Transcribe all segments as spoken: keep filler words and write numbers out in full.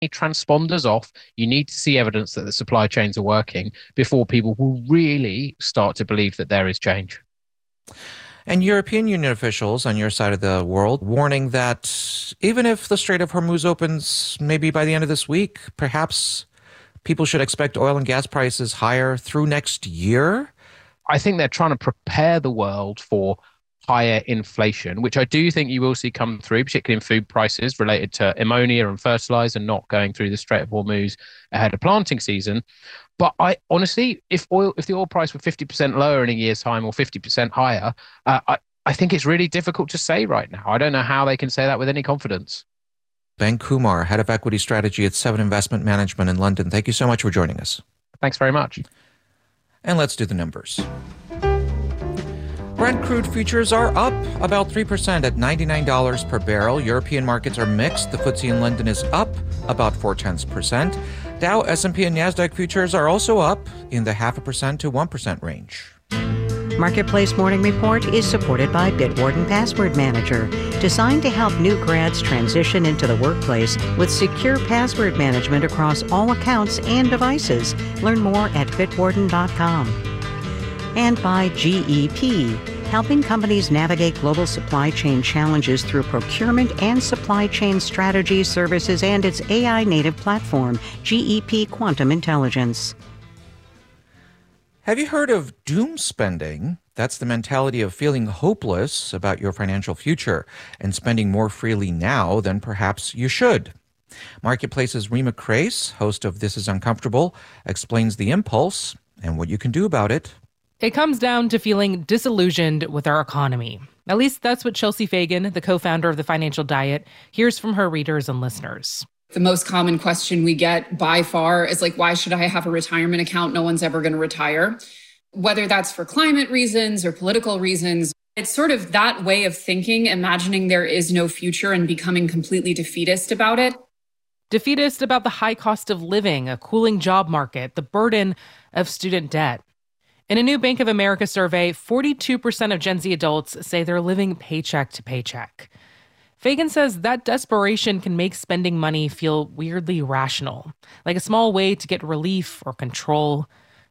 transponders off. You need to see evidence that the supply chains are working before people will really start to believe that there is change. And European Union officials on your side of the world warning that even if the Strait of Hormuz opens maybe by the end of this week, perhaps people should expect oil and gas prices higher through next year. I think they're trying to prepare the world for higher inflation, which I do think you will see come through, particularly in food prices related to ammonia and fertilizer not going through the Strait of Hormuz ahead of planting season. But I honestly, if oil, if the oil price were fifty percent lower in a year's time or fifty percent higher, uh, I, I think it's really difficult to say right now. I don't know how they can say that with any confidence. Ben Kumar, Head of Equity Strategy at Seven Investment Management in London. Thank you so much for joining us. Thanks very much. And let's do the numbers. Brent crude futures are up about three percent at ninety-nine dollars per barrel. European markets are mixed. The F T S E in London is up about four tenths percent. Dow, S and P, and NASDAQ futures are also up in the half a percent to one percent range. Marketplace Morning Report is supported by Bitwarden Password Manager, designed to help new grads transition into the workplace with secure password management across all accounts and devices. Learn more at bitwarden dot com. And by G E P, helping companies navigate global supply chain challenges through procurement and supply chain strategy services and its A I-native platform, G E P Quantum Intelligence. Have you heard of doom spending? That's the mentality of feeling hopeless about your financial future and spending more freely now than perhaps you should. Marketplace's Rima Crace, host of This Is Uncomfortable, explains the impulse and what you can do about it. It comes down to feeling disillusioned with our economy. At least that's what Chelsea Fagan, the co-founder of The Financial Diet, hears from her readers and listeners. The most common question we get by far is like, why should I have a retirement account? No one's ever going to retire. Whether that's for climate reasons or political reasons, it's sort of that way of thinking, imagining there is no future and becoming completely defeatist about it. Defeatist about the high cost of living, a cooling job market, the burden of student debt. In a new Bank of America survey, forty-two percent of Gen Z adults say they're living paycheck to paycheck. Fagan says that desperation can make spending money feel weirdly rational, like a small way to get relief or control.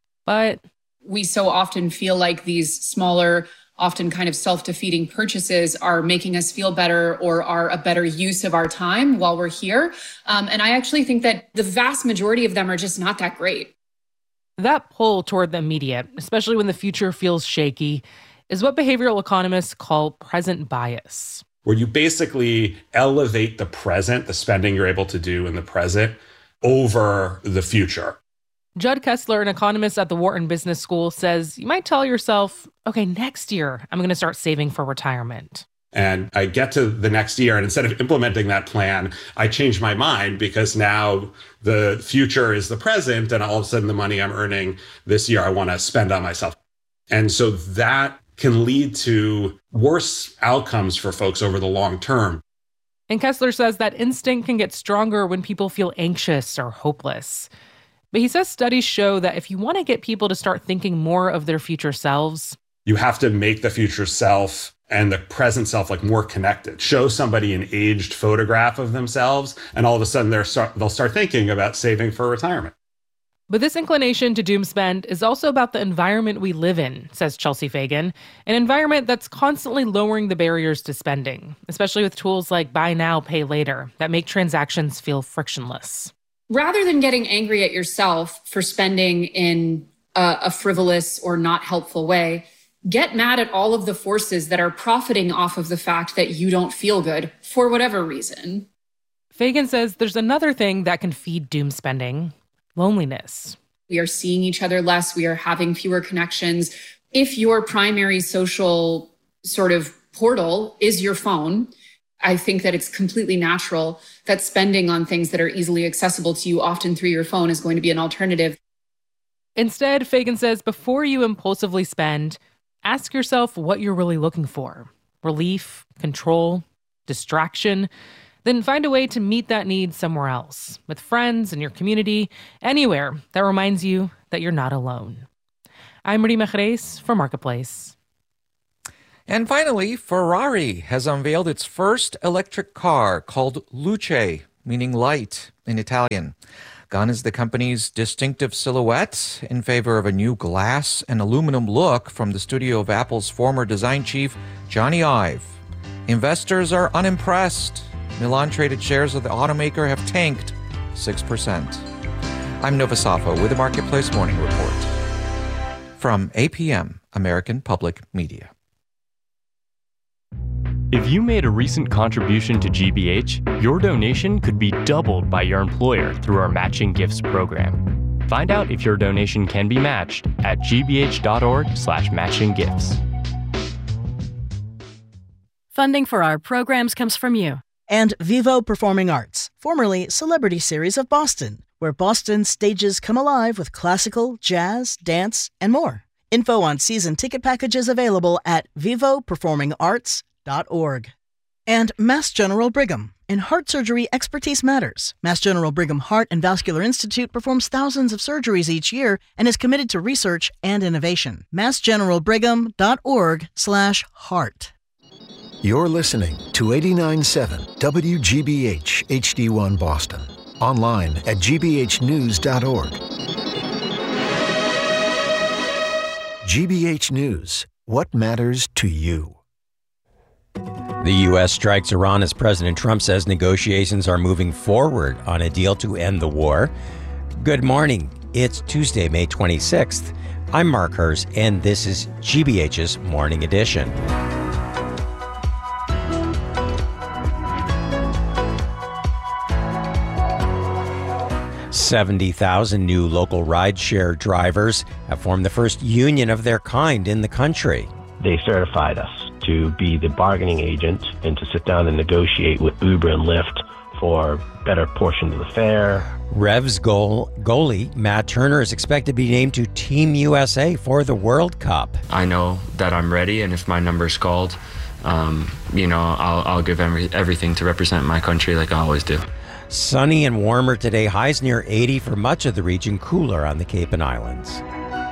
But we so often feel like these smaller, often kind of self-defeating purchases are making us feel better or are a better use of our time while we're here. Um, and I actually think that the vast majority of them are just not that great. That pull toward the immediate, especially when the future feels shaky, is what behavioral economists call present bias. Where you basically elevate the present, the spending you're able to do in the present, over the future. Judd Kessler, an economist at the Wharton Business School, says you might tell yourself, okay, next year I'm going to start saving for retirement. And I get to the next year, and instead of implementing that plan, I change my mind because now the future is the present, and all of a sudden the money I'm earning this year, I want to spend on myself. And so that can lead to worse outcomes for folks over the long term. And Kessler says that instinct can get stronger when people feel anxious or hopeless. But he says studies show that if you want to get people to start thinking more of their future selves, you have to make the future self and the present self like more connected. Show somebody an aged photograph of themselves, and all of a sudden they're start, they'll start thinking about saving for retirement. But this inclination to doom spend is also about the environment we live in, says Chelsea Fagan, an environment that's constantly lowering the barriers to spending, especially with tools like buy now, pay later that make transactions feel frictionless. Rather than getting angry at yourself for spending in a, a frivolous or not helpful way, get mad at all of the forces that are profiting off of the fact that you don't feel good for whatever reason. Fagan says there's another thing that can feed doom spending: loneliness. We are seeing each other less. We are having fewer connections. If your primary social sort of portal is your phone, I think that it's completely natural that spending on things that are easily accessible to you, often through your phone, is going to be an alternative. Instead, Fagan says before you impulsively spend, ask yourself what you're really looking for: relief, control, distraction. Then find a way to meet that need somewhere else, with friends, in your community, anywhere that reminds you that you're not alone. I'm Rima Crace for Marketplace. And finally, Ferrari has unveiled its first electric car called Luce, meaning light. in Italian. Gone is the company's distinctive silhouette in favor of a new glass and aluminum look from the studio of Apple's former design chief, Johnny Ive. Investors are unimpressed. Milan-traded shares of the automaker have tanked six percent. I'm Nova Safo with the Marketplace Morning Report. From A P M, American Public Media. If you made a recent contribution to G B H, your donation could be doubled by your employer through our Matching Gifts program. Find out if your donation can be matched at gbh.org slash matching gifts. Funding for our programs comes from you. And Vivo Performing Arts, formerly Celebrity Series of Boston, where Boston stages come alive with classical, jazz, dance, and more. Info on season ticket packages available at vivo performing arts dot org. And Mass General Brigham. In heart surgery, expertise matters. Mass General Brigham Heart and Vascular Institute performs thousands of surgeries each year and is committed to research and innovation. mass general brigham dot org slash heart. You're listening to eighty-nine point seven W G B H H D one Boston. Online at g b h news dot org. G B H News. What matters to you? The U S strikes Iran as President Trump says negotiations are moving forward on a deal to end the war. Good morning. It's Tuesday, May twenty-sixth. I'm Mark Hurst, and this is G B H's Morning Edition. seventy thousand new local rideshare drivers have formed the first union of their kind in the country. They certified us to be the bargaining agent and to sit down and negotiate with Uber and Lyft for better portions of the fare. Revs goal, goalie Matt Turner is expected to be named to Team U S A for the World Cup. I know that I'm ready, and if my number's called, um, you know, I'll, I'll give every, everything to represent my country like I always do. Sunny and warmer today, highs near eighty for much of the region, cooler on the Cape and Islands.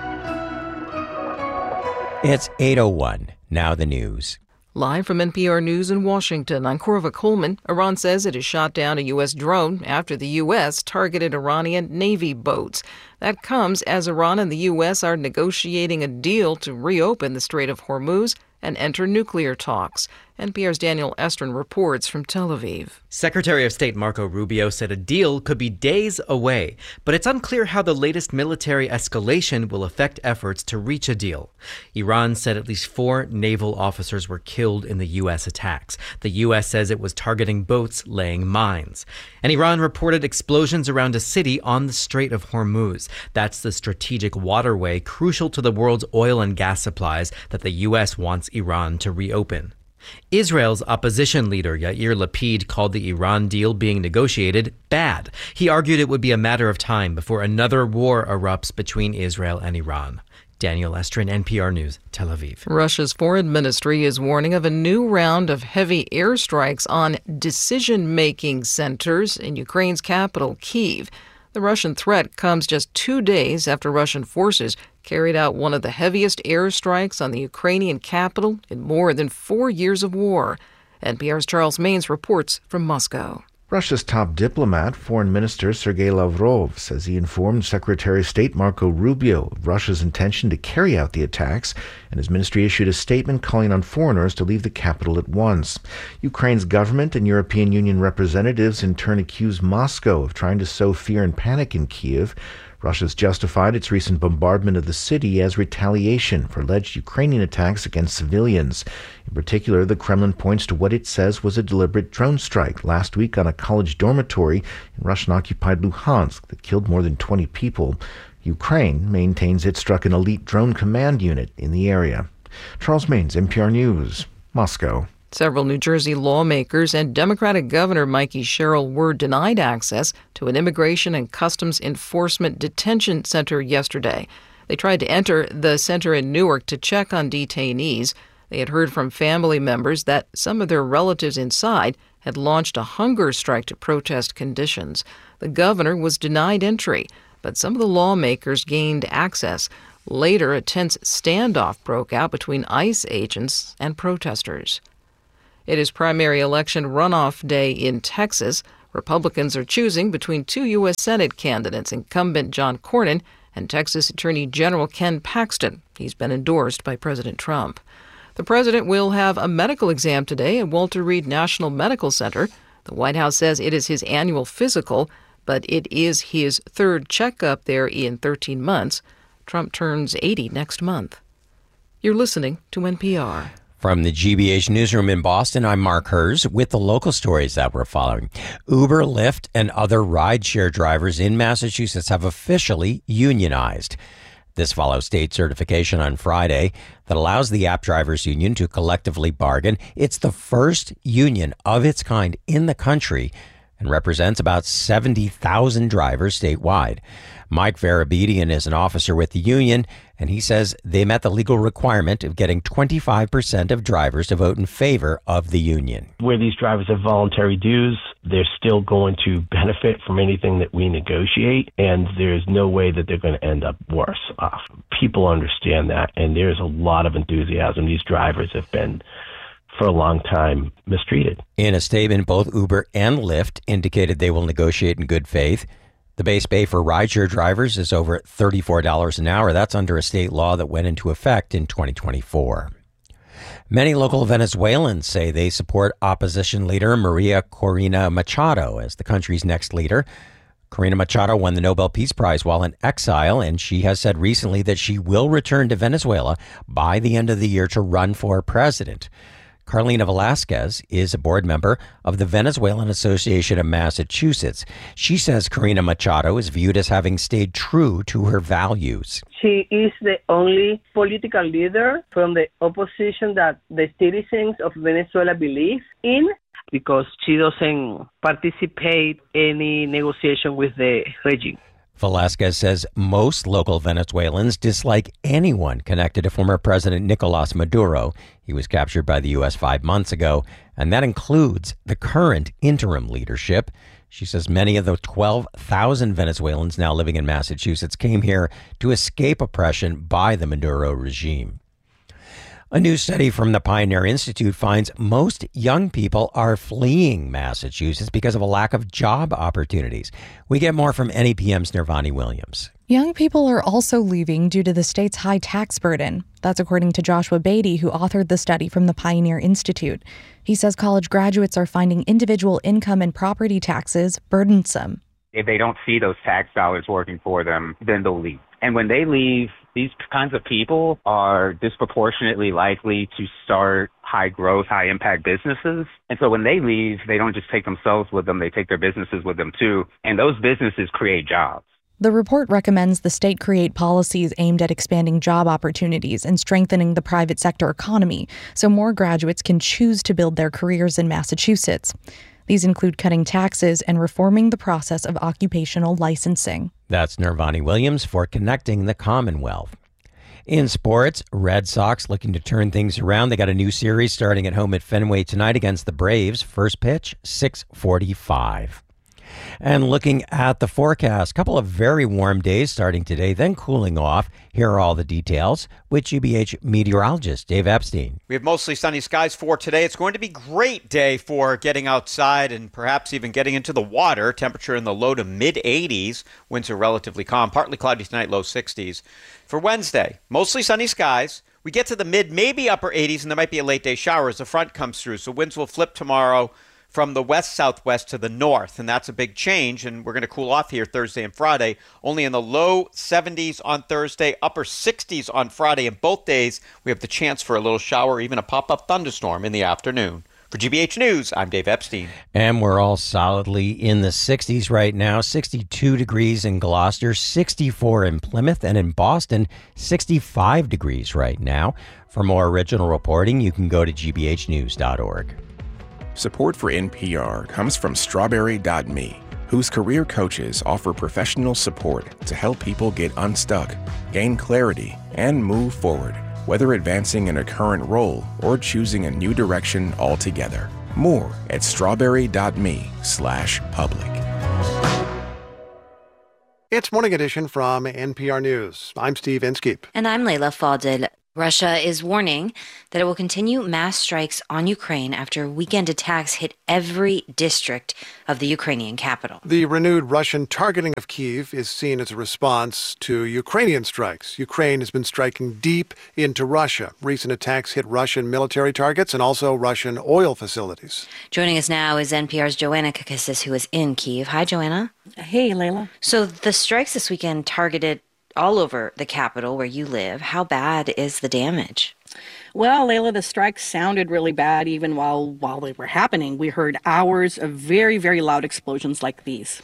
It's eight oh one. Now the news. Live from N P R News in Washington, I'm Corva Coleman. Iran says it has shot down a U S drone after the U S targeted Iranian Navy boats. That comes as Iran and the U S are negotiating a deal to reopen the Strait of Hormuz and enter nuclear talks. N P R's Daniel Estrin reports from Tel Aviv. Secretary of State Marco Rubio said a deal could be days away, but it's unclear how the latest military escalation will affect efforts to reach a deal. Iran said at least four naval officers were killed in the U S attacks. The U S says it was targeting boats laying mines. And Iran reported explosions around a city on the Strait of Hormuz. That's the strategic waterway crucial to the world's oil and gas supplies that the U S wants Iran to reopen. Israel's opposition leader Yair Lapid called the Iran deal being negotiated bad. He argued it would be a matter of time before another war erupts between Israel and Iran. Daniel Estrin, N P R News, Tel Aviv. Russia's foreign ministry is warning of a new round of heavy airstrikes on decision-making centers in Ukraine's capital, Kyiv. The Russian threat comes just two days after Russian forces carried out one of the heaviest airstrikes on the Ukrainian capital in more than four years of war. N P R's Charles Maines reports from Moscow. Russia's top diplomat, Foreign Minister Sergei Lavrov, says he informed Secretary of State Marco Rubio of Russia's intention to carry out the attacks, and his ministry issued a statement calling on foreigners to leave the capital at once. Ukraine's government and European Union representatives in turn accused Moscow of trying to sow fear and panic in Kyiv. Russia's justified its recent bombardment of the city as retaliation for alleged Ukrainian attacks against civilians. In particular, the Kremlin points to what it says was a deliberate drone strike last week on a college dormitory in Russian-occupied Luhansk that killed more than twenty people. Ukraine maintains it struck an elite drone command unit in the area. Charles Maines, N P R News, Moscow. Several New Jersey lawmakers and Democratic Governor Mikey Sherrill were denied access to an Immigration and Customs Enforcement detention center yesterday. They tried to enter the center in Newark to check on detainees. They had heard from family members that some of their relatives inside had launched a hunger strike to protest conditions. The governor was denied entry, but some of the lawmakers gained access. Later, a tense standoff broke out between ICE agents and protesters. It is primary election runoff day in Texas. Republicans are choosing between two U S Senate candidates, incumbent John Cornyn and Texas Attorney General Ken Paxton. He's been endorsed by President Trump. The president will have a medical exam today at Walter Reed National Medical Center. The White House says it is his annual physical, but it is his third checkup there in thirteen months. Trump turns eighty next month. You're listening to N P R. From the G B H newsroom in Boston, I'm Mark Hers with the local stories that we're following. Uber, Lyft, and other rideshare drivers in Massachusetts have officially unionized. This follows state certification on Friday that allows the app drivers union to collectively bargain. It's the first union of its kind in the country and represents about seventy thousand drivers statewide. Mike Varabedian is an officer with the union, and he says they met the legal requirement of getting twenty-five percent of drivers to vote in favor of the union. Where these drivers have voluntary dues, they're still going to benefit from anything that we negotiate, and there's no way that they're going to end up worse off. People understand that, and there's a lot of enthusiasm. These drivers have been, for a long time, mistreated. In a statement, both Uber and Lyft indicated they will negotiate in good faith. The base pay for rideshare drivers is over thirty-four dollars an hour. That's under a state law that went into effect in twenty twenty-four. Many local Venezuelans say they support opposition leader Maria Corina Machado as the country's next leader. Corina Machado won the Nobel Peace Prize while in exile, and she has said recently that she will return to Venezuela by the end of the year to run for president. Carlina Velasquez is a board member of the Venezuelan Association of Massachusetts. She says Corina Machado is viewed as having stayed true to her values. She is the only political leader from the opposition that the citizens of Venezuela believe in, because she doesn't participate in any negotiation with the regime. Velasquez says most local Venezuelans dislike anyone connected to former President Nicolas Maduro. He was captured by the U S five months ago, and that includes the current interim leadership. She says many of the twelve thousand Venezuelans now living in Massachusetts came here to escape oppression by the Maduro regime. A new study from the Pioneer Institute finds most young people are fleeing Massachusetts because of a lack of job opportunities. We get more from N E P M's Nirvani Williams. Young people are also leaving due to the state's high tax burden. That's according to Joshua Beatty, who authored the study from the Pioneer Institute. He says college graduates are finding individual income and property taxes burdensome. If they don't see those tax dollars working for them, then they'll leave. And when they leave, these kinds of people are disproportionately likely to start high growth, high impact businesses. And so when they leave, they don't just take themselves with them, they take their businesses with them too. And those businesses create jobs. The report recommends the state create policies aimed at expanding job opportunities and strengthening the private sector economy so more graduates can choose to build their careers in Massachusetts. These include cutting taxes and reforming the process of occupational licensing. That's Nirvani Williams for Connecting the Commonwealth. In sports, Red Sox looking to turn things around. They got a new series starting at home at Fenway tonight against the Braves. First pitch, six forty-five. And looking at the forecast, a couple of very warm days starting today, then cooling off. Here are all the details with G B H meteorologist Dave Epstein. We have mostly sunny skies for today. It's going to be a great day for getting outside and perhaps even getting into the water. Temperature in the low to mid eighties. Winds are relatively calm. Partly cloudy tonight, low sixties. For Wednesday, mostly sunny skies. We get to the mid, maybe upper eighties, and there might be a late day shower as the front comes through. So winds will flip tomorrow from the west-southwest to the north, and that's a big change, and we're going to cool off here Thursday and Friday. Only in the low seventies on Thursday, upper sixties on Friday, and both days we have the chance for a little shower, even a pop-up thunderstorm in the afternoon. For G B H News, I'm Dave Epstein. And we're all solidly in the sixties right now. sixty-two degrees in Gloucester, sixty-four in Plymouth, and in Boston, sixty-five degrees right now. For more original reporting, you can go to G B H news dot org. Support for N P R comes from Strawberry dot me, whose career coaches offer professional support to help people get unstuck, gain clarity, and move forward, whether advancing in a current role or choosing a new direction altogether. More at strawberry dot me slash public. It's Morning Edition from N P R News. I'm Steve Inskeep. And I'm Layla Fadel. Russia is warning that it will continue mass strikes on Ukraine after weekend attacks hit every district of the Ukrainian capital. The renewed Russian targeting of Kyiv is seen as a response to Ukrainian strikes. Ukraine has been striking deep into Russia. Recent attacks hit Russian military targets and also Russian oil facilities. Joining us now is N P R's Joanna Kakissis, who is in Kyiv. Hi, Joanna. Hey, Layla. So the strikes this weekend targeted all over the capital where you live. How bad is the damage? Well, Layla, the strikes sounded really bad even while while they were happening. We heard hours of very, very loud explosions like these.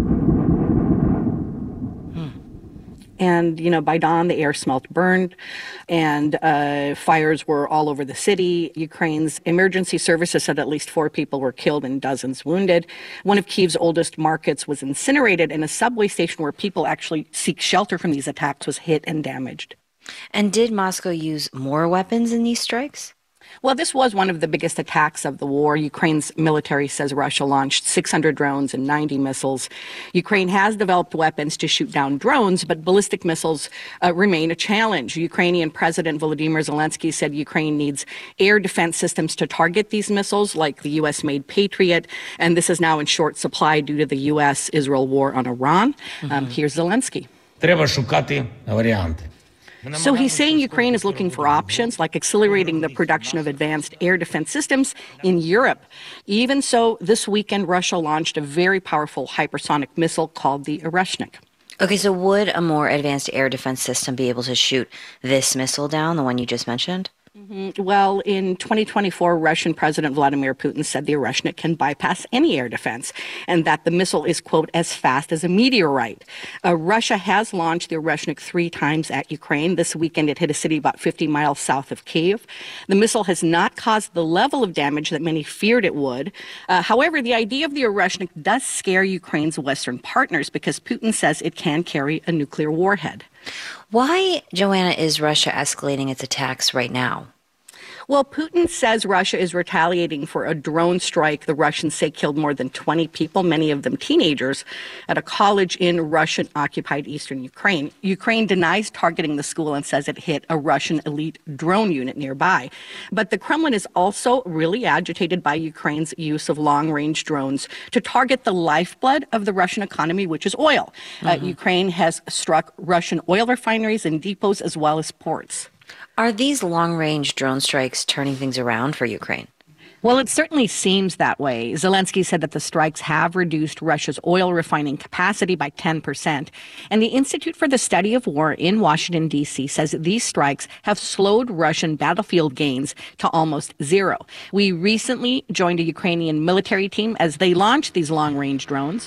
And, you know, by dawn, the air smelled burned and uh, fires were all over the city. Ukraine's emergency services said at least four people were killed and dozens wounded. One of Kyiv's oldest markets was incinerated, and a subway station where people actually seek shelter from these attacks was hit and damaged. And did Moscow use more weapons in these strikes? Well, this was one of the biggest attacks of the war. Ukraine's military says Russia launched six hundred drones and ninety missiles. Ukraine has developed weapons to shoot down drones, but ballistic missiles uh, remain a challenge. Ukrainian President Volodymyr Zelensky said Ukraine needs air defense systems to target these missiles, like the U S-made Patriot, and this is now in short supply due to the U S-Israel war on Iran. Mm-hmm. Um, here's Zelensky. Треба шукати варіанти. So he's saying Ukraine is looking for options like accelerating the production of advanced air defense systems in Europe. Even so, this weekend, Russia launched a very powerful hypersonic missile called the Oreshnik. Okay, so would a more advanced air defense system be able to shoot this missile down, the one you just mentioned? Mm-hmm. Well, in twenty twenty-four, Russian President Vladimir Putin said the Oreshnik can bypass any air defense and that the missile is, quote, as fast as a meteorite. Uh, Russia has launched the Oreshnik three times at Ukraine. This weekend, it hit a city about fifty miles south of Kyiv. The missile has not caused the level of damage that many feared it would. Uh, however, the idea of the Oreshnik does scare Ukraine's Western partners because Putin says it can carry a nuclear warhead. Why, Joanna, is Russia escalating its attacks right now? Well, Putin says Russia is retaliating for a drone strike the Russians say killed more than twenty people, many of them teenagers, at a college in Russian-occupied eastern Ukraine. Ukraine denies targeting the school and says it hit a Russian elite drone unit nearby. But the Kremlin is also really agitated by Ukraine's use of long-range drones to target the lifeblood of the Russian economy, which is oil. Mm-hmm. Uh, Ukraine has struck Russian oil refineries and depots as well as ports. Are these long-range drone strikes turning things around for Ukraine? Well, it certainly seems that way. Zelensky said that the strikes have reduced Russia's oil refining capacity by ten percent. And the Institute for the Study of War in Washington, D C says these strikes have slowed Russian battlefield gains to almost zero. We recently joined a Ukrainian military team as they launched these long-range drones.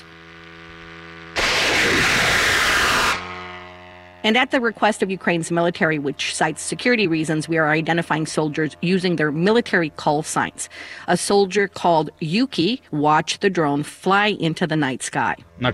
And at the request of Ukraine's military, which cites security reasons, we are identifying soldiers using their military call signs. A soldier called Yuki watched the drone fly into the night sky.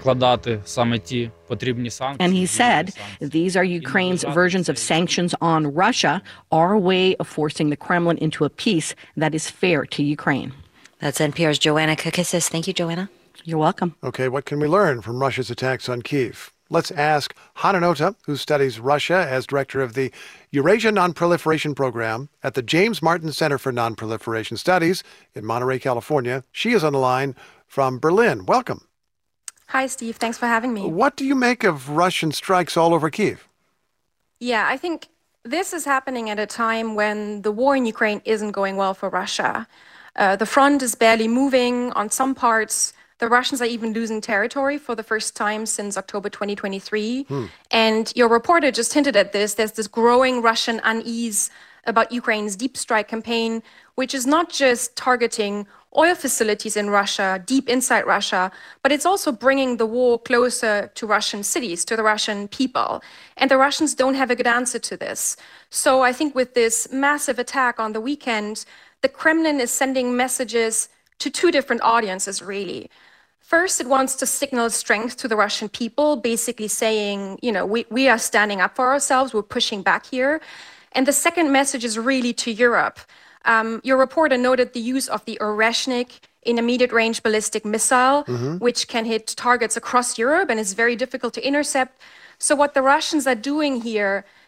And he said, these are Ukraine's versions of sanctions on Russia, our way of forcing the Kremlin into a peace that is fair to Ukraine. That's N P R's Joanna Kakissis. Thank you, Joanna. You're welcome. Okay, what can we learn from Russia's attacks on Kyiv? Let's ask Hanna Nota, who studies Russia as director of the Eurasia Non-Proliferation Program at the James Martin Center for Non-Proliferation Studies in Monterey, California. She is on the line from Berlin. Welcome. Hi, Steve. Thanks for having me. What do you make of Russian strikes all over Kyiv? Yeah, I think this is happening at a time when the war in Ukraine isn't going well for Russia. Uh, the front is barely moving on some parts. The Russians are even losing territory for the first time since October twenty twenty-three. Hmm. And your reporter just hinted at this. There's this growing Russian unease about Ukraine's deep strike campaign, which is not just targeting oil facilities in Russia, deep inside Russia, but it's also bringing the war closer to Russian cities, to the Russian people. And the Russians don't have a good answer to this. So I think with this massive attack on the weekend, the Kremlin is sending messages to two different audiences, really. First, it wants to signal strength to the Russian people, basically saying, you know, we, we are standing up for ourselves, we're pushing back here. And the second message is really to Europe. Um, your reporter noted the use of the Oreshnik intermediate-range ballistic missile, mm-hmm. which can hit targets across Europe and is very difficult to intercept. So what the Russians are doing here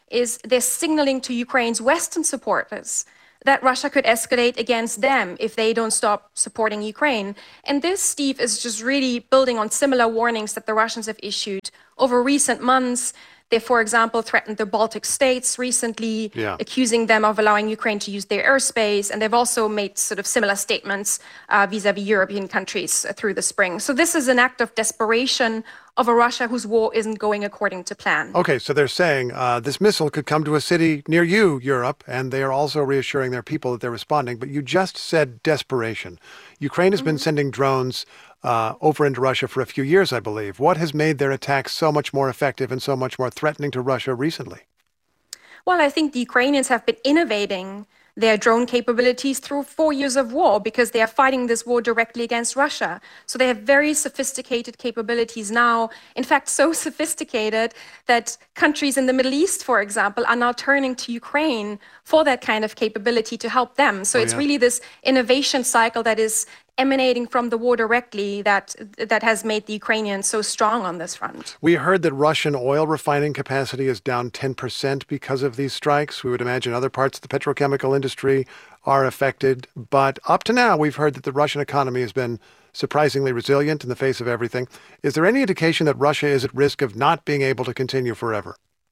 is they're signaling to Ukraine's Western supporters that Russia could escalate against them if they don't stop supporting Ukraine. And this, Steve, is just really building on similar warnings that the Russians have issued over recent months. They, for example, threatened the Baltic states recently, yeah. accusing them of allowing Ukraine to use their airspace. And they've also made sort of similar statements uh, vis-a-vis European countries uh, through the spring. So this is an act of desperation of a Russia whose war isn't going according to plan. Okay, so they're saying uh, this missile could come to a city near you, Europe, and they are also reassuring their people that they're responding. But you just said desperation. Ukraine has mm-hmm. been sending drones Uh, over into Russia for a few years, I believe. What has made their attacks so much more effective and so much more threatening to Russia recently? Well, I think the Ukrainians have been innovating their drone capabilities through four years of war because they are fighting this war directly against Russia. So they have very sophisticated capabilities now. In fact, so sophisticated that countries in the Middle East, for example, are now turning to Ukraine for that kind of capability to help them. So oh, it's yeah. really this innovation cycle that is emanating from the war directly that that has made the Ukrainians so strong on this front. We heard that Russian oil refining capacity is down ten percent because of these strikes. We would imagine other parts of the petrochemical industry are affected. But up to now, we've heard that the Russian economy has been surprisingly resilient in the face of everything. Is there any indication that Russia is at risk of not being able to continue forever?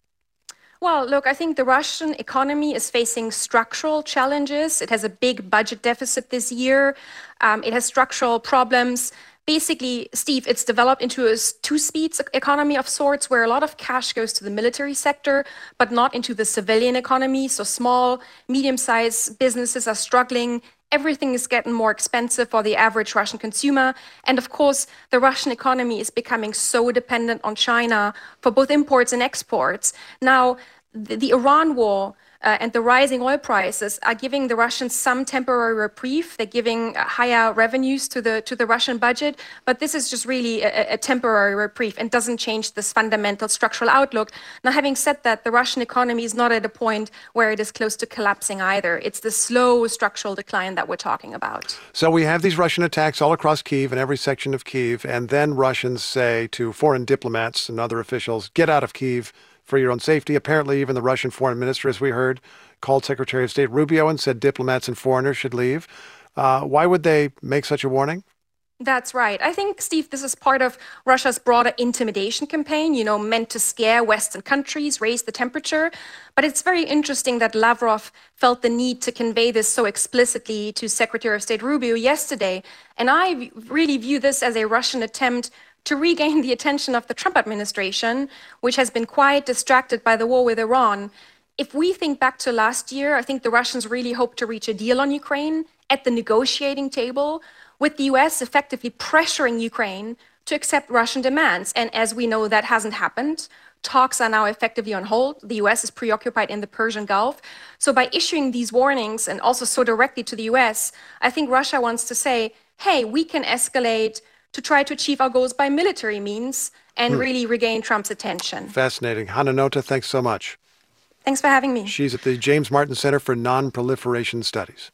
Well, look, I think the Russian economy is facing structural challenges. It has a big budget deficit this year. Um, it has structural problems. Basically, Steve, it's developed into a two-speed economy of sorts where a lot of cash goes to the military sector, but not into the civilian economy. So small, medium-sized businesses are struggling. Everything is getting more expensive for the average Russian consumer. And of course, the Russian economy is becoming so dependent on China for both imports and exports. Now, the, the Iran war uh, and the rising oil prices are giving the Russians some temporary reprieve. They're giving uh, higher revenues to the to the Russian budget. But this is just really a, a temporary reprieve and doesn't change this fundamental structural outlook. Now, having said that, the Russian economy is not at a point where it is close to collapsing either. It's the slow structural decline that we're talking about. So we have these Russian attacks all across Kyiv and every section of Kyiv, and then Russians say to foreign diplomats and other officials, get out of Kyiv for your own safety. Apparently, even the Russian foreign minister, as we heard, called Secretary of State Rubio and said diplomats and foreigners should leave. Uh, why would they make such a warning? That's right. I think, Steve, this is part of Russia's broader intimidation campaign, you know, meant to scare Western countries, raise the temperature. But it's very interesting that Lavrov felt the need to convey this so explicitly to Secretary of State Rubio yesterday. And I really view this as a Russian attempt to regain the attention of the Trump administration, which has been quite distracted by the war with Iran. If we think back to last year, I think the Russians really hoped to reach a deal on Ukraine at the negotiating table, with the U S effectively pressuring Ukraine to accept Russian demands. And as we know, that hasn't happened. Talks are now effectively on hold. The U S is preoccupied in the Persian Gulf. So by issuing these warnings and also so directly to the U S, I think Russia wants to say, hey, we can escalate to try to achieve our goals by military means and hmm. really regain Trump's attention. Fascinating. Hana Nota, thanks so much. Thanks for having me. She's at the James Martin Center for Non-Proliferation Studies.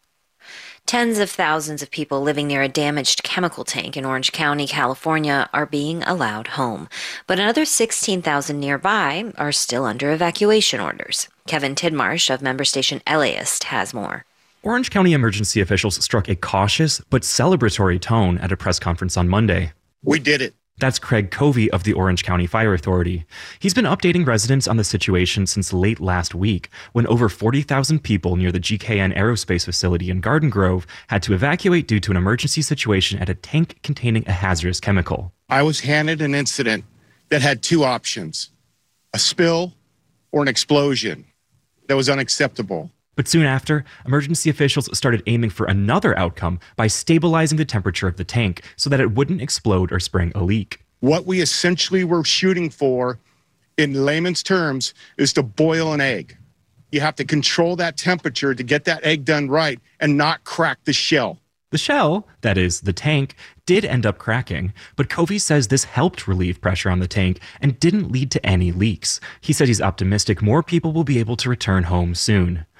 Tens of thousands of people living near a damaged chemical tank in Orange County, California, are being allowed home. But another sixteen thousand nearby are still under evacuation orders. Kevin Tidmarsh of member station LAist has more. Orange County emergency officials struck a cautious but celebratory tone at a press conference on Monday. We did it. That's Craig Covey of the Orange County Fire Authority. He's been updating residents on the situation since late last week, when over forty thousand people near the G K N Aerospace facility in Garden Grove had to evacuate due to an emergency situation at a tank containing a hazardous chemical. I was handed an incident that had two options, a spill or an explosion. That was unacceptable. But soon after, emergency officials started aiming for another outcome by stabilizing the temperature of the tank so that it wouldn't explode or spring a leak. What we essentially were shooting for, in layman's terms, is to boil an egg. You have to control that temperature to get that egg done right and not crack the shell. The shell, that is, the tank, did end up cracking, but Covey says this helped relieve pressure on the tank and didn't lead to any leaks. He said he's optimistic more people will be able to return home soon.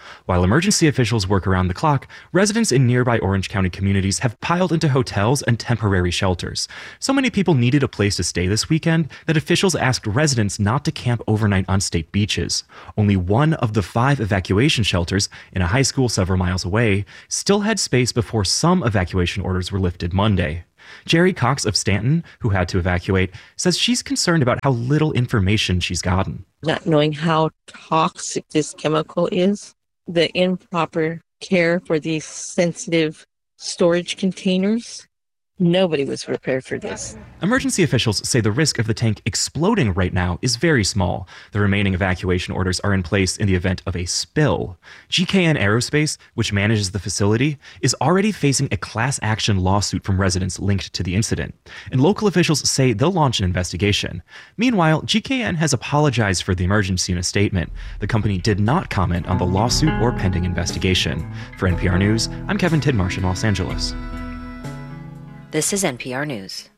While emergency officials work around the clock, residents in nearby Orange County communities have piled into hotels and temporary shelters. So many people needed a place to stay this weekend that officials asked residents not to camp overnight on state beaches. Only one of the five evacuation shelters in a high school several miles away still had space before some evacuation orders were lifted Monday. Jerry Cox of Stanton, who had to evacuate, says she's concerned about how little information she's gotten. Not knowing how toxic this chemical is, the improper care for these sensitive storage containers. Nobody was prepared for this. Emergency officials say the risk of the tank exploding right now is very small. The remaining evacuation orders are in place in the event of a spill. G K N Aerospace, which manages the facility, is already facing a class action lawsuit from residents linked to the incident, and local officials say they'll launch an investigation. Meanwhile, G K N has apologized for the emergency in a statement. The company did not comment on the lawsuit or pending investigation. For N P R News, I'm Kevin Tidmarsh in Los Angeles. This is N P R News.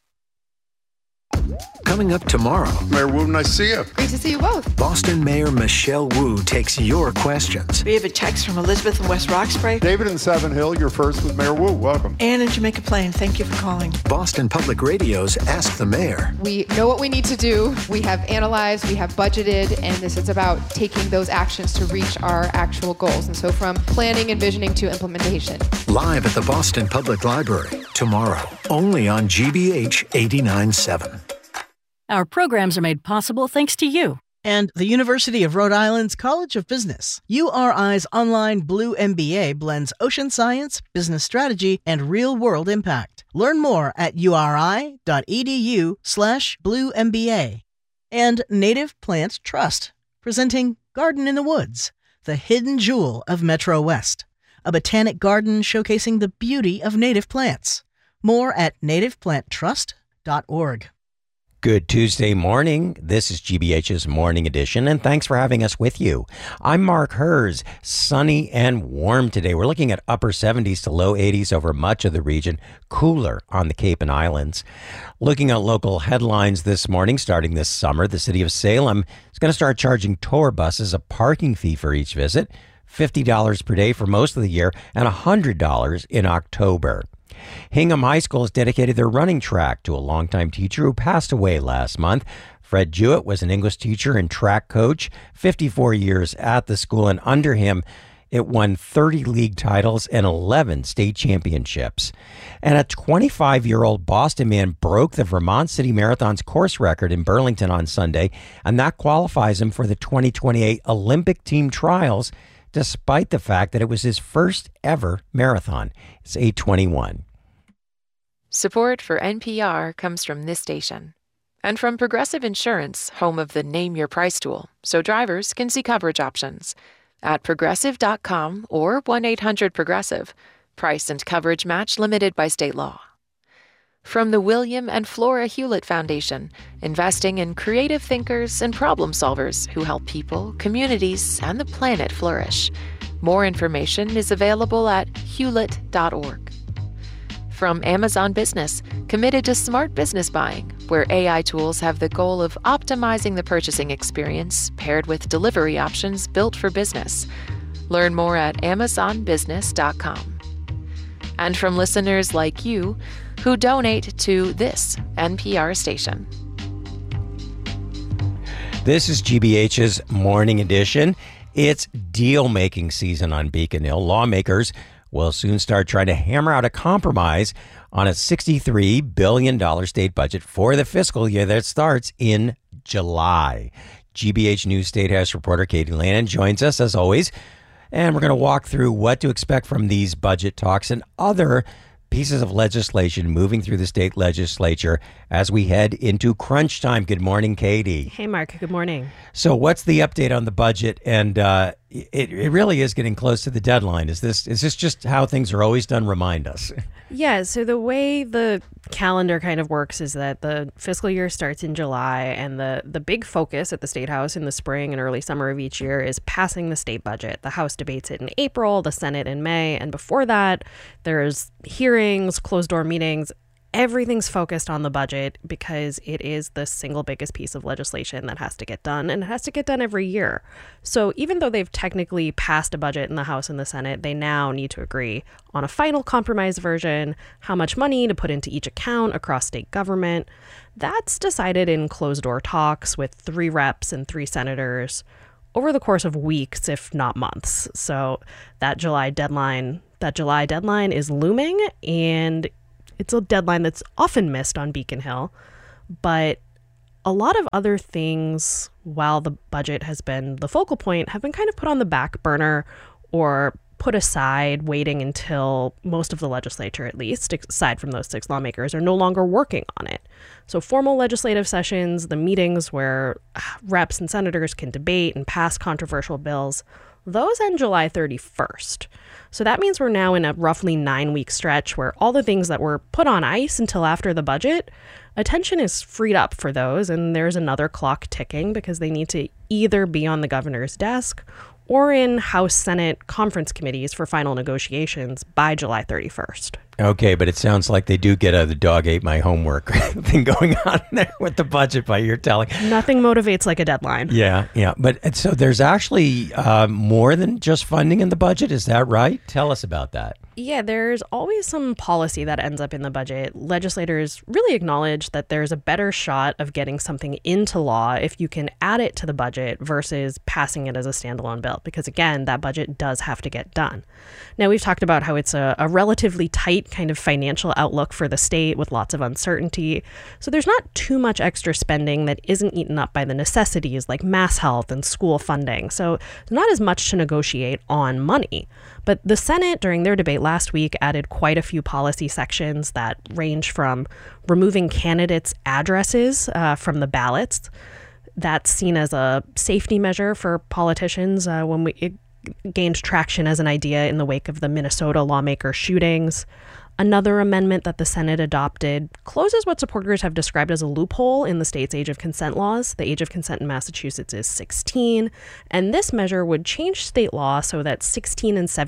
Coming up tomorrow. Mayor Wu, nice to see you. Great to see you both. Boston Mayor Michelle Wu takes your questions. We have a text from Elizabeth in West Roxbury. David in Seven Hill, you're first with Mayor Wu. Welcome. Anne in Jamaica Plain, thank you for calling. Boston Public Radio's Ask the Mayor. We know what we need to do. We have analyzed, we have budgeted, and this is about taking those actions to reach our actual goals. And so from planning and visioning to implementation. Live at the Boston Public Library tomorrow, only on G B H eighty-nine point seven. Our programs are made possible thanks to you and the University of Rhode Island's College of Business. U R I's online Blue M B A blends ocean science, business strategy, and real-world impact. Learn more at uri.edu slash Blue M B A. And Native Plant Trust, presenting Garden in the Woods, the hidden jewel of Metro West, a botanic garden showcasing the beauty of native plants. More at native plant trust dot org. Good Tuesday morning. This is G B H's Morning Edition, and thanks for having us with you. I'm Mark Hers. Sunny and warm today. We're looking at upper seventies to low eighties over much of the region, cooler on the Cape and Islands. Looking at local headlines this morning, starting this summer, the city of Salem is going to start charging tour buses a parking fee for each visit, fifty dollars per day for most of the year, and one hundred dollars in October. Hingham High School has dedicated their running track to a longtime teacher who passed away last month. Fred Jewett was an English teacher and track coach, fifty-four years at the school, and under him, it won thirty league titles and eleven state championships. And a twenty-five-year-old Boston man broke the Vermont City Marathon's course record in Burlington on Sunday, and that qualifies him for the twenty twenty-eight Olympic team trials, despite the fact that it was his first ever marathon. It's eight twenty-one. Support for N P R comes from this station and from Progressive Insurance, home of the Name Your Price tool, so drivers can see coverage options at progressive dot com or one eight hundred progressive. Price and coverage match limited by state law. From the William and Flora Hewlett Foundation, investing in creative thinkers and problem solvers who help people, communities, and the planet flourish. More information is available at hewlett dot org. From Amazon Business, committed to smart business buying, where A I tools have the goal of optimizing the purchasing experience paired with delivery options built for business. Learn more at amazon business dot com. And from listeners like you who donate to this N P R station. This is G B H's Morning Edition. It's deal-making season on Beacon Hill. Lawmakers will soon start trying to hammer out a compromise on a sixty-three billion dollars state budget for the fiscal year that starts in July. G B H News State House reporter Katie Lannon joins us as always, and we're going to walk through what to expect from these budget talks and other pieces of legislation moving through the state legislature as we head into crunch time. Good morning, Katie. Hey, Mark. Good morning. So what's the update on the budget? And uh, it, it really is getting close to the deadline. Is this is this just how things are always done? Remind us. Yeah, so the way the calendar kind of works is that the fiscal year starts in July, and the, the big focus at the State House in the spring and early summer of each year is passing the state budget. The House debates it in April, the Senate in May, and before that, there's hearings, closed-door meetings, everything's focused on the budget because it is the single biggest piece of legislation that has to get done, and it has to get done every year. So even though they've technically passed a budget in the House and the Senate, they now need to agree on a final compromise version, how much money to put into each account across state government. That's decided in closed-door talks with three reps and three senators over the course of weeks, if not months. So that July deadline, that July deadline is looming, and it's a deadline that's often missed on Beacon Hill. But a lot of other things, while the budget has been the focal point, have been kind of put on the back burner or put aside, waiting until most of the legislature, at least, aside from those six lawmakers, are no longer working on it. So formal legislative sessions, the meetings where reps and senators can debate and pass controversial bills, those end July thirty-first. So that means we're now in a roughly nine-week stretch where all the things that were put on ice until after the budget, attention is freed up for those, and there's another clock ticking because they need to either be on the governor's desk or in House Senate conference committees for final negotiations by July thirty-first. Okay, but it sounds like they do get a the dog ate my homework thing going on there with the budget by your telling. Nothing motivates like a deadline. Yeah, yeah. But so there's actually uh, more than just funding in the budget. Is that right? Tell us about that. Yeah, there's always some policy that ends up in the budget. Legislators really acknowledge that there's a better shot of getting something into law if you can add it to the budget versus passing it as a standalone bill, because again, that budget does have to get done. Now, we've talked about how it's a, a relatively tight kind of financial outlook for the state with lots of uncertainty. So there's not too much extra spending that isn't eaten up by the necessities like mass health and school funding. So there's not as much to negotiate on money. But the Senate, during their debate last week, added quite a few policy sections that range from removing candidates' addresses uh, from the ballots. That's seen as a safety measure for politicians uh, when we it gained traction as an idea in the wake of the Minnesota lawmaker shootings. Another amendment that the Senate adopted closes what supporters have described as a loophole in the state's age of consent laws. The age of consent in Massachusetts is sixteen, and this measure would change state law so that sixteen and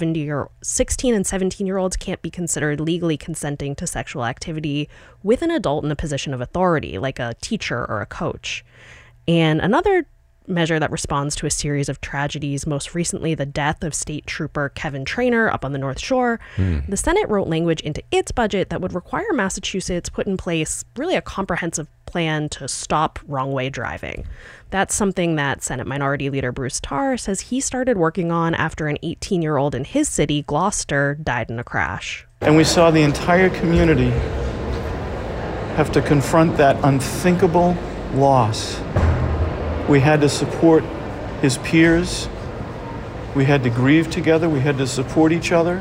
seventeen-year-olds can't be considered legally consenting to sexual activity with an adult in a position of authority, like a teacher or a coach. And another measure that responds to a series of tragedies, most recently the death of state trooper Kevin Trainor up on the North Shore. Mm. The Senate wrote language into its budget that would require Massachusetts put in place really a comprehensive plan to stop wrong-way driving. That's something that Senate Minority Leader Bruce Tarr says he started working on after an eighteen-year-old in his city, Gloucester, died in a crash. And we saw the entire community have to confront that unthinkable loss. We had to support his peers. We had to grieve together. We had to support each other.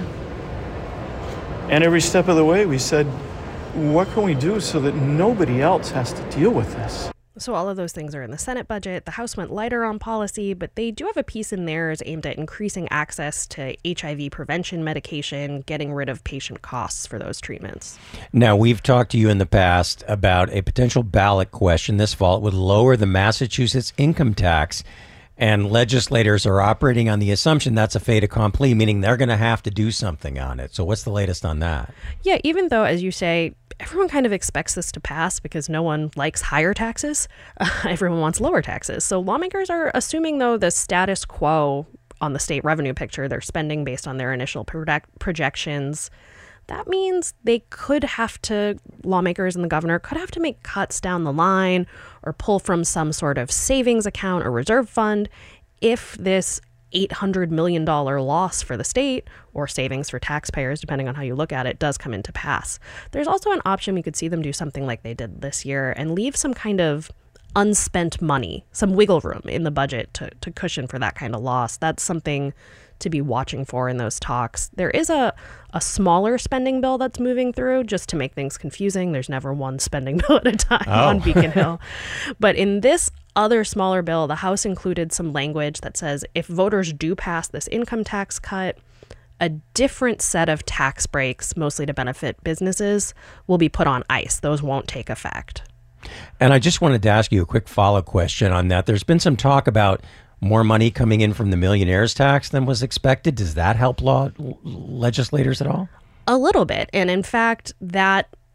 And every step of the way, we said, what can we do so that nobody else has to deal with this? So all of those things are in the Senate budget. The House went lighter on policy, but they do have a piece in theirs aimed at increasing access to H I V prevention medication, getting rid of patient costs for those treatments. Now, we've talked to you in the past about a potential ballot question this fall. It would lower the Massachusetts income tax, and legislators are operating on the assumption that's a fait accompli, meaning they're going to have to do something on it. So what's the latest on that? Yeah, even though, as you say, everyone kind of expects this to pass because no one likes higher taxes. Uh, everyone wants lower taxes. So lawmakers are assuming, though, the status quo on the state revenue picture. They're spending based on their initial project- projections. That means they could have to, lawmakers and the governor could have to make cuts down the line or pull from some sort of savings account or reserve fund if this eight hundred million dollars loss for the state, or savings for taxpayers, depending on how you look at it, does come into pass. There's also an option we could see them do something like they did this year and leave some kind of unspent money, some wiggle room in the budget to, to cushion for that kind of loss. That's something to be watching for in those talks. There is a, a smaller spending bill that's moving through, just to make things confusing. There's never one spending bill at a time oh. on Beacon Hill. But in this other smaller bill, the House included some language that says if voters do pass this income tax cut, a different set of tax breaks, mostly to benefit businesses, will be put on ice. Those won't take effect. And I just wanted to ask you a quick follow-up question on that. There's been some talk about more money coming in from the millionaire's tax than was expected. Does that help law legislators at all? A little bit. And in fact, that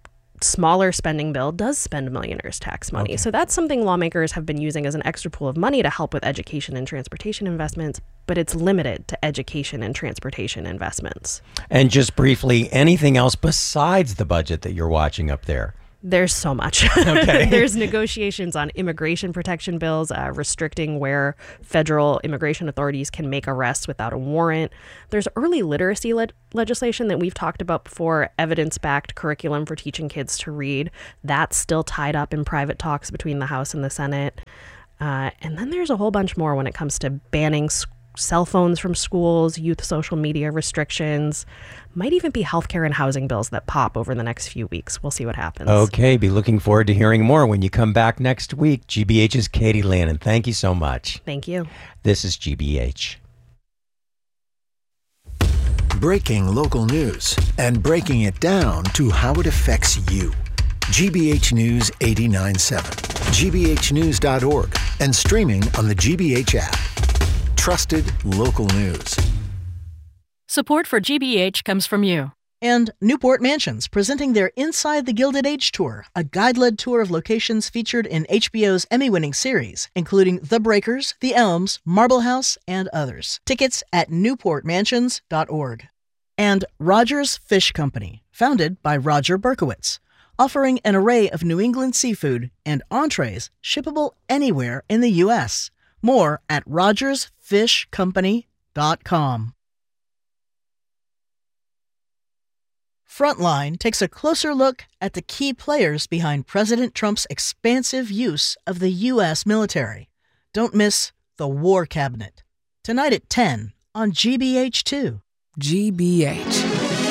smaller spending bill does spend millionaires' tax money. Okay. So that's something lawmakers have been using as an extra pool of money to help with education and transportation investments, but it's limited to education and transportation investments. And just briefly, anything else besides the budget that you're watching up there? There's so much. Okay. There's negotiations on immigration protection bills, uh, restricting where federal immigration authorities can make arrests without a warrant. There's early literacy le- legislation that we've talked about before, evidence-backed curriculum for teaching kids to read. That's still tied up in private talks between the House and the Senate. Uh, and then there's a whole bunch more when it comes to banning s- cell phones from schools, youth social media restrictions. Might even be healthcare and housing bills that pop over the next few weeks. We'll see what happens. Okay, be looking forward to hearing more when you come back next week. G B H's Katie Lannon, thank you so much. Thank you. This is G B H. Breaking local news and breaking it down to how it affects you. G B H News eighty-nine point seven, G B H news dot org, and streaming on the G B H app. Trusted local news. Support for G B H comes from you. And Newport Mansions, presenting their Inside the Gilded Age Tour, a guide-led tour of locations featured in H B O's Emmy-winning series, including The Breakers, The Elms, Marble House, and others. Tickets at newport mansions dot org. And Rogers Fish Company, founded by Roger Berkowitz, offering an array of New England seafood and entrees shippable anywhere in the U S. More at rogers fish company dot com. Frontline takes a closer look at the key players behind President Trump's expansive use of the U S military. Don't miss the War Cabinet. Tonight at ten on G B H two. G B H.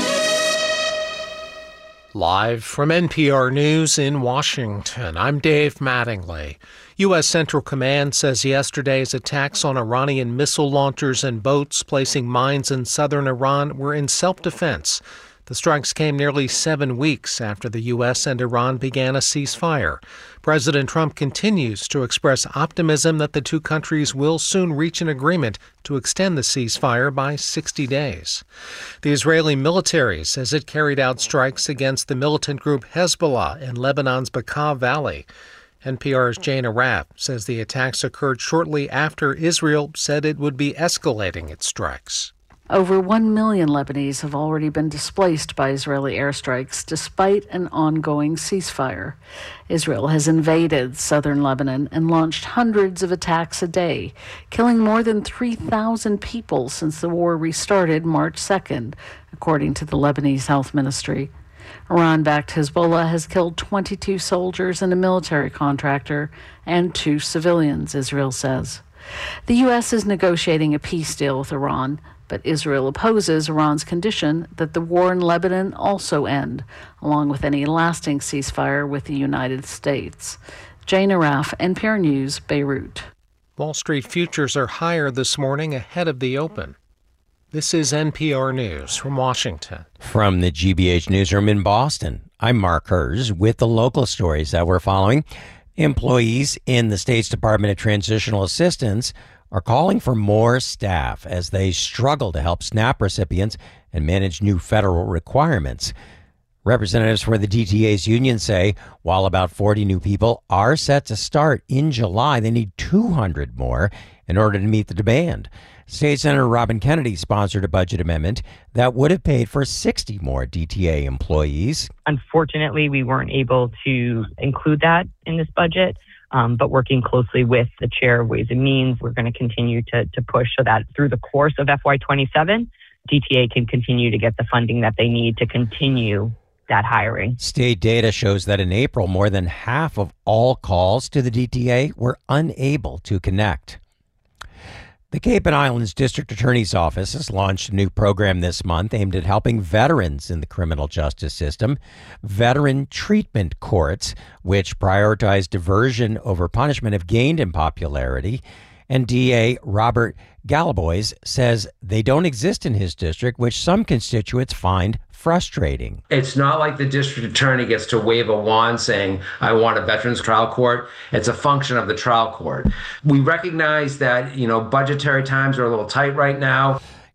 Live from N P R News in Washington, I'm Dave Mattingly. U S Central Command says yesterday's attacks on Iranian missile launchers and boats placing mines in southern Iran were in self-defense. The strikes came nearly seven weeks after the U S and Iran began a ceasefire. President Trump continues to express optimism that the two countries will soon reach an agreement to extend the ceasefire by sixty days. The Israeli military says it carried out strikes against the militant group Hezbollah in Lebanon's Bekaa Valley. N P R's Jane Arraf says the attacks occurred shortly after Israel said it would be escalating its strikes. Over one million Lebanese have already been displaced by Israeli airstrikes, despite an ongoing ceasefire. Israel has invaded southern Lebanon and launched hundreds of attacks a day, killing more than three thousand people since the war restarted March second, according to the Lebanese Health Ministry. Iran-backed Hezbollah has killed twenty-two soldiers and a military contractor and two civilians, Israel says. The U S is negotiating a peace deal with Iran, but Israel opposes Iran's condition that the war in Lebanon also end, along with any lasting ceasefire with the United States. Jane Arraf, N P R News, Beirut. Wall Street futures are higher this morning ahead of the open. This is N P R News from Washington. From the G B H newsroom in Boston, I'm Mark Hers with the local stories that we're following. Employees in the state's Department of Transitional Assistance are calling for more staff as they struggle to help SNAP recipients and manage new federal requirements. Representatives for the D T A's union say while about forty new people are set to start in July, they need two hundred more in order to meet the demand. State Senator Robin Kennedy sponsored a budget amendment that would have paid for sixty more D T A employees. Unfortunately, we weren't able to include that in this budget. Um, but working closely with the chair of Ways and Means, we're going to continue to, to push so that through the course of F Y twenty-seven, D T A can continue to get the funding that they need to continue that hiring. State data shows that in April, more than half of all calls to the D T A were unable to connect. The Cape and Islands District Attorney's Office has launched a new program this month aimed at helping veterans in the criminal justice system. Veteran treatment courts, which prioritize diversion over punishment, have gained in popularity. And D A Robert Galabois says they don't exist in his district, which some constituents find frustrating. It's not like the district attorney gets to wave a wand saying, I want a veterans trial court. It's a function of the trial court. We recognize that, you know, budgetary times are a little tight right now.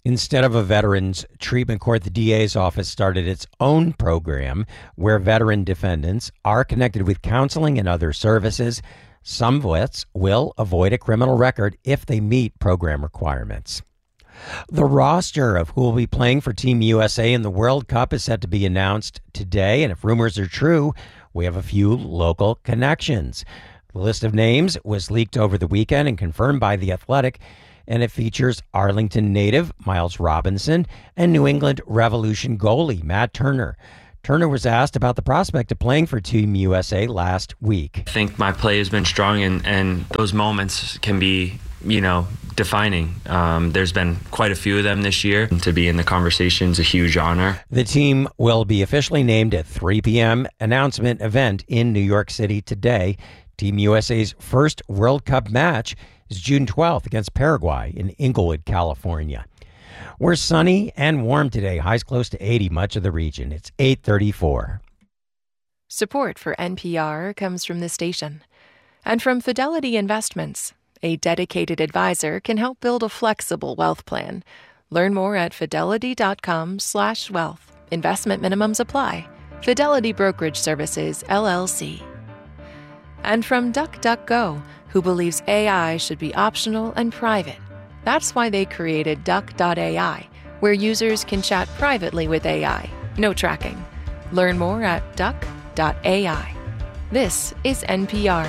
Instead of a veterans treatment court, the D A's office started its own program where veteran defendants are connected with counseling and other services. Some vets will avoid a criminal record if they meet program requirements. The roster of who will be playing for Team U S A in the World Cup is set to be announced today, and if rumors are true, we have a few local connections. The list of names was leaked over the weekend and confirmed by The Athletic, and it features Arlington native Miles Robinson and New England Revolution goalie Matt Turner. Turner was asked about the prospect of playing for Team U S A last week. I think my play has been strong, and, and those moments can be, you know, defining. Um, there's been quite a few of them this year. And to be in the conversation is a huge honor. The team will be officially named at three p.m. announcement event in New York City today. Team U S A's first World Cup match is June twelfth against Paraguay in Inglewood, California. We're sunny and warm today, highs close to eighty, much of the region. It's eight thirty-four. Support for N P R comes from this station and from Fidelity Investments. A dedicated advisor can help build a flexible wealth plan. Learn more at fidelity.com slash wealth. Investment minimums apply. Fidelity Brokerage Services, L L C. And from DuckDuckGo, who believes A I should be optional and private. That's why they created Duck dot A I, where users can chat privately with A I. No tracking. Learn more at Duck dot A I. This is N P R.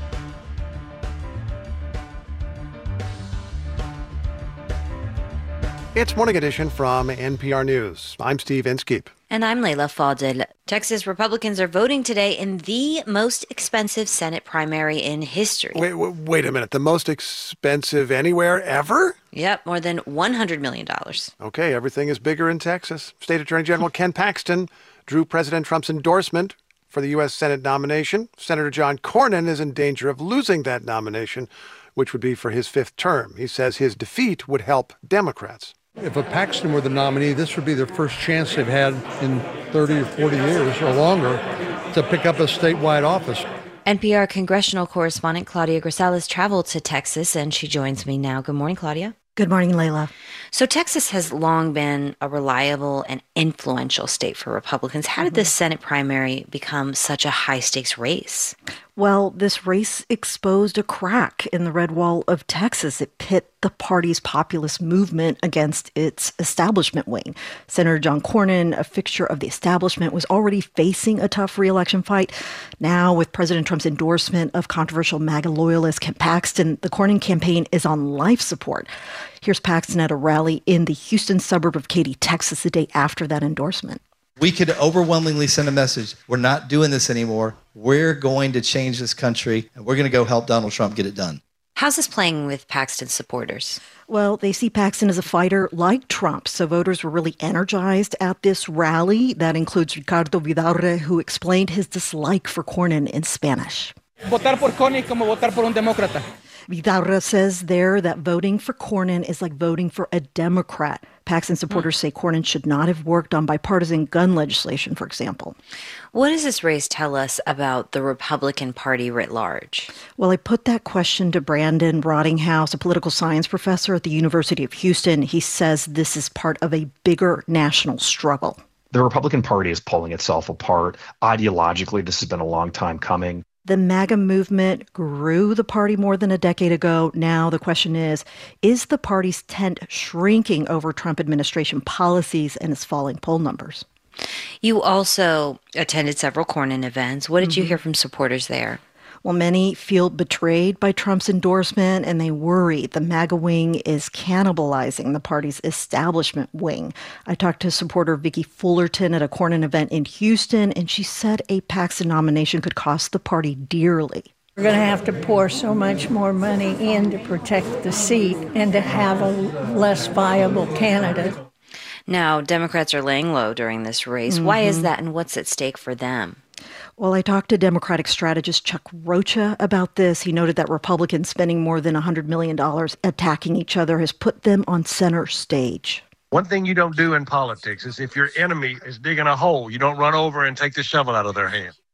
It's Morning Edition from N P R News. I'm Steve Inskeep. And I'm Leila Fadel. Texas Republicans are voting today in the most expensive Senate primary in history. Wait, wait, wait a minute. The most expensive anywhere ever? Yep, more than one hundred million dollars. Okay, everything is bigger in Texas. State Attorney General Ken Paxton drew President Trump's endorsement for the U S Senate nomination. Senator John Cornyn is in danger of losing that nomination, which would be for his fifth term. He says his defeat would help Democrats. If a Paxton were the nominee, this would be their first chance they've had in thirty or forty years or longer to pick up a statewide office. N P R congressional correspondent Claudia Grisales traveled to Texas, and she joins me now. Good morning, Claudia. Good morning, Leila. So Texas has long been a reliable and influential state for Republicans. How did this Senate primary become such a high-stakes race? Well, this race exposed a crack in the red wall of Texas. It pit the party's populist movement against its establishment wing. Senator John Cornyn, a fixture of the establishment, was already facing a tough re-election fight. Now, with President Trump's endorsement of controversial MAGA loyalist Ken Paxton, the Cornyn campaign is on life support. Here's Paxton at a rally in the Houston suburb of Katy, Texas, the day after that endorsement. We could overwhelmingly send a message. We're not doing this anymore. We're going to change this country, and we're going to go help Donald Trump get it done. How's this playing with Paxton's supporters? Well, they see Paxton as a fighter like Trump, so voters were really energized at this rally. That includes Ricardo Vidaurre, who explained his dislike for Cornyn in Spanish. Votar por Cornyn como votar por un demócrata. Vidaurre says there that voting for Cornyn is like voting for a Democrat. Paxton supporters mm. say Cornyn should not have worked on bipartisan gun legislation, for example. What does this race tell us about the Republican Party writ large? Well, I put that question to Brandon Rottinghouse, a political science professor at the University of Houston. He says this is part of a bigger national struggle. The Republican Party is pulling itself apart. Ideologically, this has been a long time coming. The MAGA movement grew the party more than a decade ago. Now the question is, is the party's tent shrinking over Trump administration policies and its falling poll numbers? You also attended several Cornyn events. What did mm-hmm. you hear from supporters there? Well, many feel betrayed by Trump's endorsement, and they worry the MAGA wing is cannibalizing the party's establishment wing. I talked to supporter Vicki Fullerton at a Cornyn event in Houston, and she said a Paxton nomination could cost the party dearly. We're going to have to pour so much more money in to protect the seat and to have a less viable candidate. Now, Democrats are laying low during this race. Mm-hmm. Why is that, and what's at stake for them? Well, I talked to Democratic strategist Chuck Rocha about this. He noted that Republicans spending more than one hundred million dollars attacking each other has put them on center stage. One thing you don't do in politics is if your enemy is digging a hole, you don't run over and take the shovel out of their hand.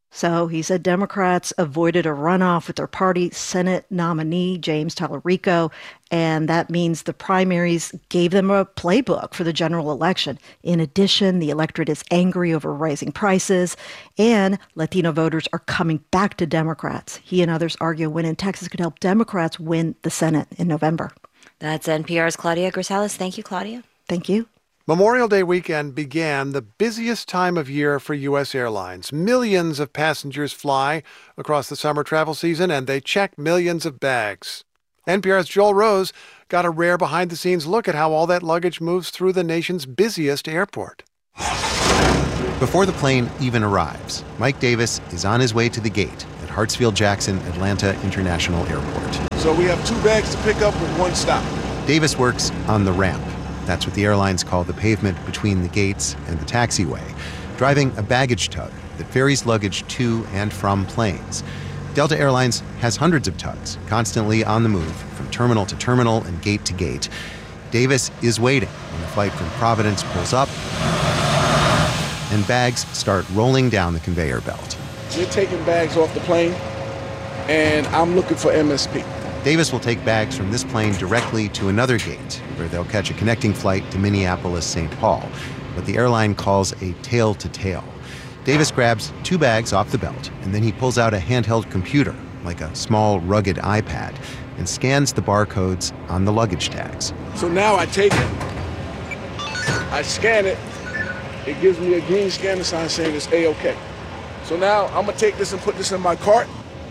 So he said Democrats avoided a runoff with their party Senate nominee, James Tallarico, and that means the primaries gave them a playbook for the general election. In addition, the electorate is angry over rising prices, and Latino voters are coming back to Democrats. He and others argue a win in Texas could help Democrats win the Senate in November. That's N P R's Claudia Grisales. Thank you, Claudia. Thank you. Memorial Day weekend began the busiest time of year for U S airlines. Millions of passengers fly across the summer travel season, and they check millions of bags. N P R's Joel Rose got a rare behind-the-scenes look at how all that luggage moves through the nation's busiest airport. Before the plane even arrives, Mike Davis is on his way to the gate at Hartsfield-Jackson Atlanta International Airport. So we have two bags to pick up with one stop. Davis works on the ramp. That's what the airlines call the pavement between the gates and the taxiway, driving a baggage tug that ferries luggage to and from planes. Delta Airlines has hundreds of tugs, constantly on the move from terminal to terminal and gate to gate. Davis is waiting when the flight from Providence pulls up and bags start rolling down the conveyor belt. We're taking bags off the plane, and I'm looking for M S P. Davis will take bags from this plane directly to another gate, where they'll catch a connecting flight to Minneapolis-Saint Paul, what the airline calls a tail-to-tail. Davis grabs two bags off the belt, and then he pulls out a handheld computer, like a small, rugged iPad, and scans the barcodes on the luggage tags. So now I take it, I scan it, it gives me a green scanner sign saying it's A-OK. So now I'm gonna take this and put this in my cart.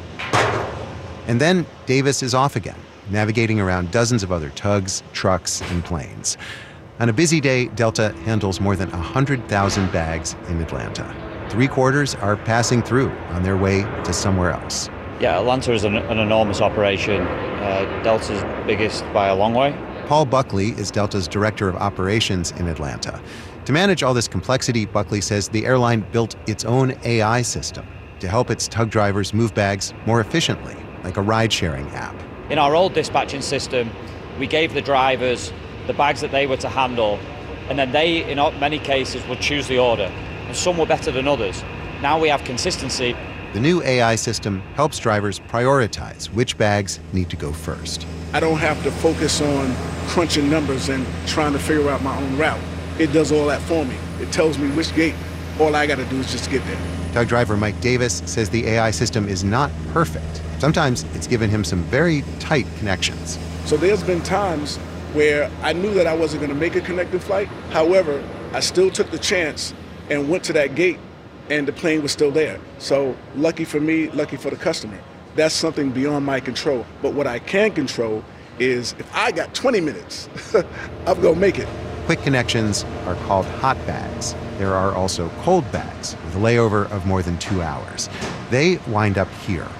And then Davis is off again, navigating around dozens of other tugs, trucks, and planes. On a busy day, Delta handles more than one hundred thousand bags in Atlanta. Three quarters are passing through on their way to somewhere else. Yeah, Atlanta is an, an enormous operation. Uh, Delta's biggest by a long way. Paul Buckley is Delta's director of operations in Atlanta. To manage all this complexity, Buckley says the airline built its own A I system to help its tug drivers move bags more efficiently, like a ride-sharing app. In our old dispatching system, we gave the drivers the bags that they were to handle, and then they, in many cases, would choose the order, and some were better than others. Now we have consistency. The new A I system helps drivers prioritize which bags need to go first. I don't have to focus on crunching numbers and trying to figure out my own route. It does all that for me. It tells me which gate. All I got to do is just get there. Tug driver Mike Davis says the A I system is not perfect. Sometimes it's given him some very tight connections. So there's been times where I knew that I wasn't going to make a connecting flight. However, I still took the chance and went to that gate, and the plane was still there. So lucky for me, lucky for the customer. That's something beyond my control. But what I can control is if I got twenty minutes, I'm going to make it. Quick connections are called hot bags. There are also cold bags with a layover of more than two hours. They wind up here,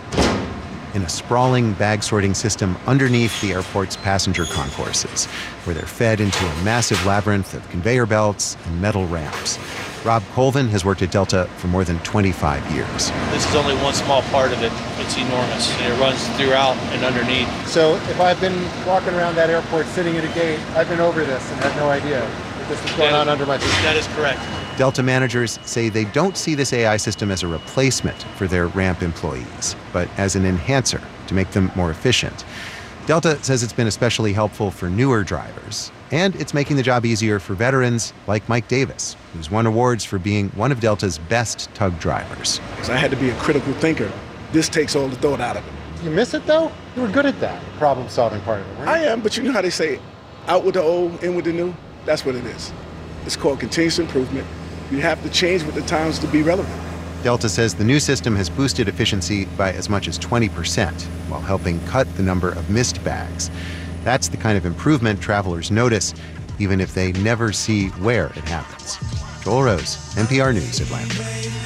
in a sprawling bag sorting system underneath the airport's passenger concourses, where they're fed into a massive labyrinth of conveyor belts and metal ramps. Rob Colvin has worked at Delta for more than twenty-five years. This is only one small part of it. It's enormous, and it runs throughout and underneath. So if I've been walking around that airport sitting at a gate, I've been over this and had no idea that this was going that, on under my feet. That is correct. Delta managers say they don't see this A I system as a replacement for their ramp employees, but as an enhancer to make them more efficient. Delta says it's been especially helpful for newer drivers, and it's making the job easier for veterans like Mike Davis, who's won awards for being one of Delta's best tug drivers. I had to be a critical thinker. This takes all the thought out of it. You miss it, though? You were good at that problem-solving part of it, right? I am, but you know how they say, out with the old, in with the new? That's what it is. It's called continuous improvement. You have to change with the times to be relevant. Delta says the new system has boosted efficiency by as much as twenty percent, while helping cut the number of missed bags. That's the kind of improvement travelers notice, even if they never see where it happens. Joel Rose, N P R News, Atlanta.